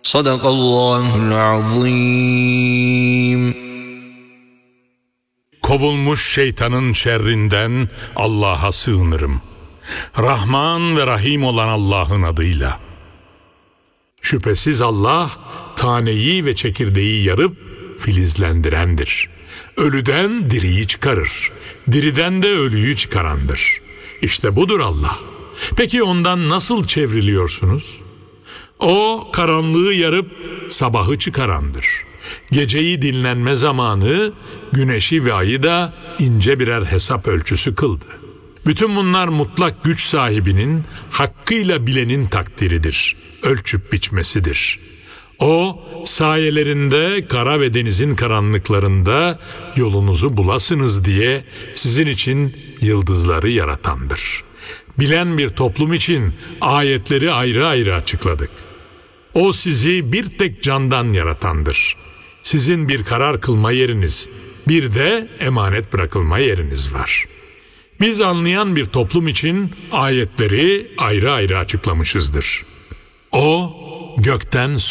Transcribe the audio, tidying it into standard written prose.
Sadakallahul azim. Kovulmuş şeytanın şerrinden Allah'a sığınırım. Rahman ve Rahim olan Allah'ın adıyla. Şüphesiz Allah, taneyi ve çekirdeği yarıp filizlendirendir. Ölüden diriyi çıkarır. Diriden de ölüyü çıkarandır. İşte budur Allah. Peki ondan nasıl çevriliyorsunuz? O, karanlığı yarıp sabahı çıkarandır. Geceyi dinlenme zamanı, güneşi ve ayı da ince birer hesap ölçüsü kıldı. Bütün bunlar mutlak güç sahibinin, hakkıyla bilenin takdiridir, ölçüp biçmesidir. O, sayelerinde kara ve denizin karanlıklarında yolunuzu bulasınız diye sizin için yıldızları yaratandır. Bilen bir toplum için ayetleri ayrı ayrı açıkladık. O sizi bir tek candan yaratandır. Sizin bir karar kılma yeriniz, bir de emanet bırakılma yeriniz var. Biz anlayan bir toplum için ayetleri ayrı ayrı açıklamışızdır. O, gökten